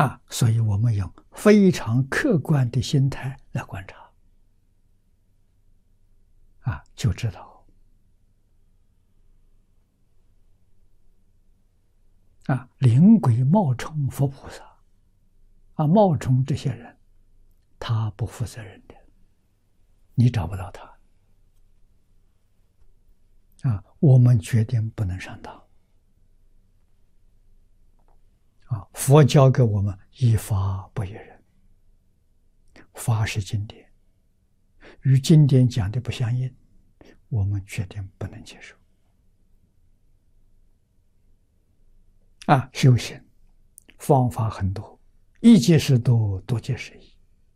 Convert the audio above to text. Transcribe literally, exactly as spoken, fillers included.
啊，所以我们用非常客观的心态来观察，啊，就知道啊，灵鬼冒充佛菩萨，啊，冒充这些人，他不负责任的，你找不到他，啊，我们决定不能上当。啊，佛教给我们依法不依人，法是经典，与经典讲的不相应，我们决定不能接受。啊，修行方法很多，一即是多，多即是一。